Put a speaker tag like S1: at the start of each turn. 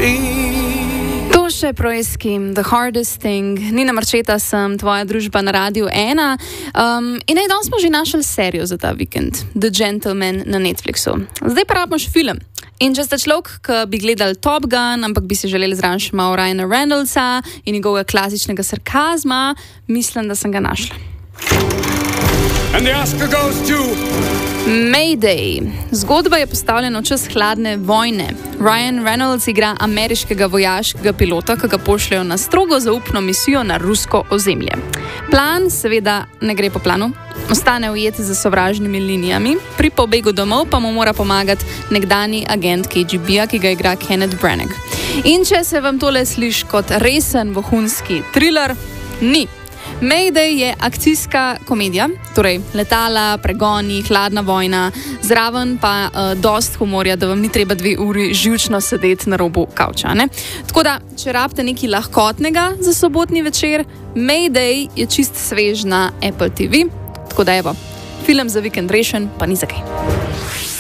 S1: Toše Proeski, The Hardest Thing, Nina Marčeta sem, tvoja družba na Radiu 1. In danes smo že našli serijo za ta vikend, The Gentleman na Netflixu. Zdaj pa rabimo še film. In če ste človek, ki bi gledali Top Gun, ampak bi si želeli zraven še malo Ryana Reynoldsa in njegovega klasičnega sarkazma, mislim, da sem ga našla.
S2: And the Oscar goes to
S1: Mayday. Zgodba je postavljena v čas hladne vojne. Ryan Reynolds igra ameriškega vojaškega pilota, ki ga pošljajo na strogo zaupno misijo na rusko ozemlje. Plan seveda ne gre po planu. Ostane ujet za sovražnimi linijami, pri pobegu domov pa mu mora pomagati nekdani agent KGB-ja, ki ga igra Kenneth Branagh. In če se vam tole sliši kot resen vohunski thriller, ni. Mayday je akcijska komedija, torej letala, pregoni, hladna vojna, zraven pa dost humorja, da vam ni treba 2 uri živčno sedeti na robu kavča. Tako da, če rabite nekaj lahkotnega za sobotni večer, Mayday je čist svež na Apple TV. Tako da evo, film za vikend rešen, pa ni za kaj.